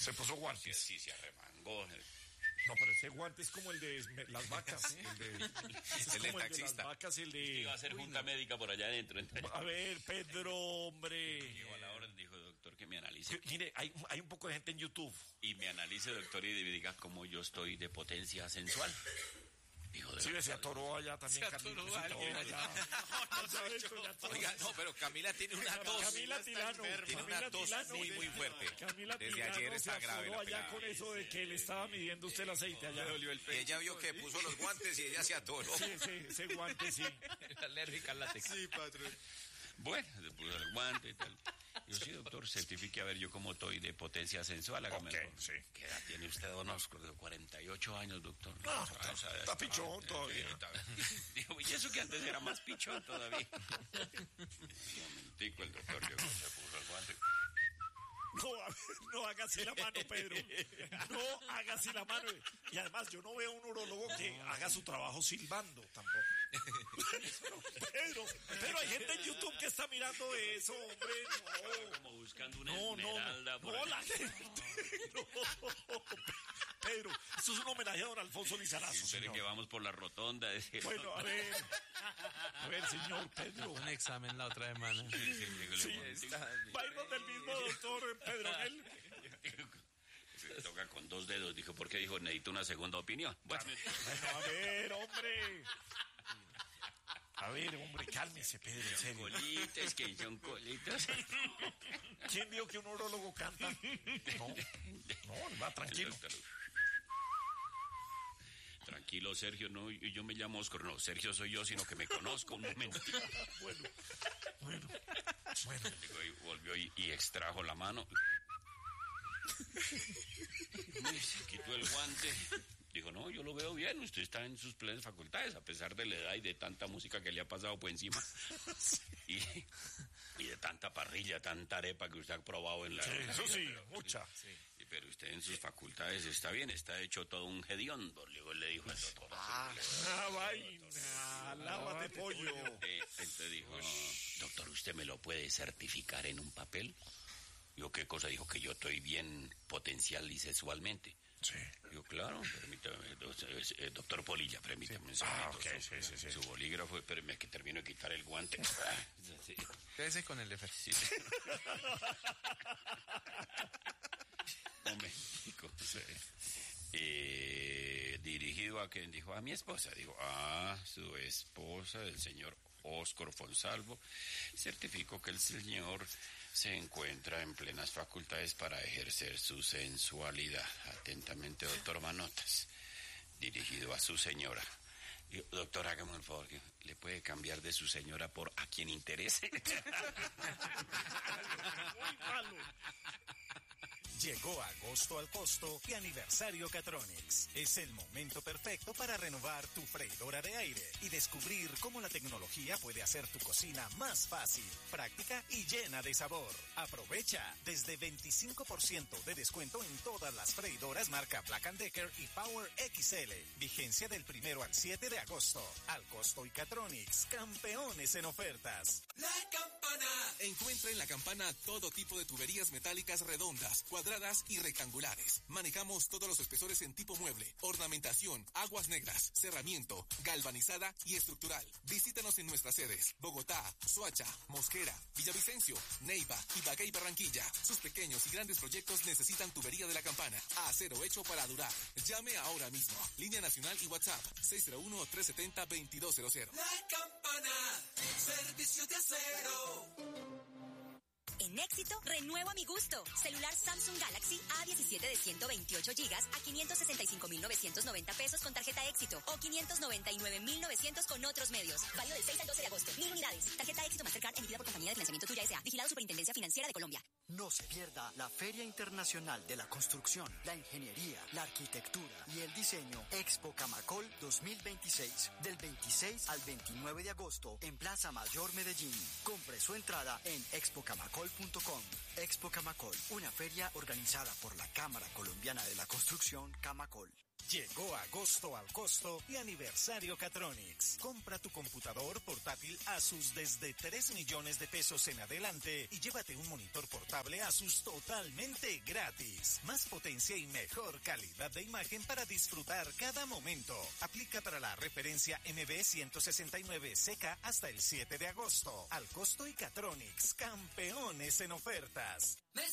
Se puso guantes. Sí, se arremangó. No, pero ese guante es como el de las vacas. El de taxista. El de las vacas, el de... Iba a hacer junta médica por allá adentro. A ver, Pedro, hombre. Llegó a la hora, dijo, doctor, que me analice. Mire, hay un poco de gente en YouTube. Y me analice, doctor, y diga cómo yo estoy de potencia sensual. Dijo, sí, se atoró allá también. Se atoró alguien allá. Oiga, no, pero Camila tiene una tos. Camila Tilano. Tiene una tos muy fuerte. Camila Desde Tilano ayer está grave la allá pelada. con eso de que le estaba midiendo usted el aceite allá. Ella vio que puso los guantes y ella se atoró. Sí, ese guante, sí. Alérgica al látex. Sí, patrón. Bueno, se puso el guante y tal. Yo sí, doctor, certifique a ver yo cómo estoy de potencia sensual. Hágame. Sí. ¿Qué edad tiene usted, don Oscar? De 48 años, doctor. No, está pichón todavía. Dijo, y eso que antes era más pichón todavía. Un momentico, el doctor llegó, se puso el guante. No haga así la mano, Pedro. No haga así la mano. Y además, yo no veo un urólogo que haga su trabajo silbando tampoco. Pero hay gente en YouTube que está mirando eso, hombre. No. Como buscando una esmeralda. No, la gente. No. Pedro, esto es un homenaje a don Alfonso Lizarazo. Esperen que vamos por la rotonda. Bueno, a ver, señor Pedro. Un examen la otra semana. Sí, va a ir donde el mismo doctor Pedro. Se toca con 2 dedos, dijo, porque dijo, necesito una segunda opinión. Bueno, a ver, hombre, cálmese, Pedro, en serio. Colitas, que son colitas. ¿Quién dijo que un urólogo canta? No, va tranquilo. Tranquilo, Sergio, no, yo me llamo Oscar, no, Sergio soy yo, sino que me conozco un momento. Bueno. Y volvió y extrajo la mano. Se quitó el guante. Dijo, no, yo lo veo bien, usted está en sus plenas facultades, a pesar de la edad y de tanta música que le ha pasado por encima. Y de tanta parrilla, tanta arepa que usted ha probado en la... Sí, eso sí, mucha. Sí, pero usted en sus facultades está bien, está hecho todo un hediondo, luego le dijo al doctor. Vaina, lávate pollo. Entonces dijo, doctor, ¿usted me lo puede certificar en un papel? Digo, ¿qué cosa? Dijo, que yo estoy bien potencial y sexualmente. Sí. Digo, claro, permítame, doctor Polilla, permítame un segundo. Sí. Su bolígrafo, espérame que termino de quitar el guante. Sí. Quédese con el de Fer. Sí. Momentico. Sí. Dirigido a quien dijo, a mi esposa. Digo, su esposa, el señor Óscar Fonsalvo, certificó que el señor se encuentra en plenas facultades para ejercer su sensualidad. Atentamente, doctor Manotas, dirigido a su señora. Digo, doctor, hágame un favor, ¿le puede cambiar de su señora por a quien interese? Muy malo. Llegó agosto al costo y aniversario Catronics. Es el momento perfecto para renovar tu freidora de aire y descubrir cómo la tecnología puede hacer tu cocina más fácil, práctica y llena de sabor. Aprovecha desde 25% de descuento en todas las freidoras marca Black & Decker y Power XL. Vigencia del 1 al 7 de agosto. Al costo y Catronics, campeones en ofertas. La Campana. Encuentra en La Campana todo tipo de tuberías metálicas redondas, cuadradas y rectangulares. Manejamos todos los espesores en tipo mueble, ornamentación, aguas negras, cerramiento, galvanizada y estructural. Visítanos en nuestras sedes: Bogotá, Soacha, Mosquera, Villavicencio, Neiva, Ibagué y Barranquilla. Sus pequeños y grandes proyectos necesitan tubería de La Campana. Acero hecho para durar. Llame ahora mismo. Línea nacional y WhatsApp 601-370-2200. La Campana, servicio de acero. En Éxito, renuevo a mi gusto. Celular Samsung Galaxy A17 de 128 GB a 565.990 pesos con tarjeta Éxito o 599.900 con otros medios. Válido del 6 al 12 de agosto. 1000 unidades. Tarjeta Éxito Mastercard emitida por Compañía de Financiamiento Tuya S.A. Vigilado Superintendencia Financiera de Colombia. No se pierda la Feria Internacional de la Construcción, la Ingeniería, la Arquitectura y el Diseño Expo Camacol 2026 del 26 al 29 de agosto en Plaza Mayor Medellín. Compre su entrada en expocamacol.com. Expo Camacol, una feria organizada por la Cámara Colombiana de la Construcción Camacol. Llegó agosto al costo y aniversario Catronics. Compra tu computador portátil Asus desde 3 millones de pesos en adelante y llévate un monitor portable Asus totalmente gratis. Más potencia y mejor calidad de imagen para disfrutar cada momento. Aplica para la referencia MB169CK hasta el 7 de agosto. Al costo y Catronics, campeones en ofertas. Mes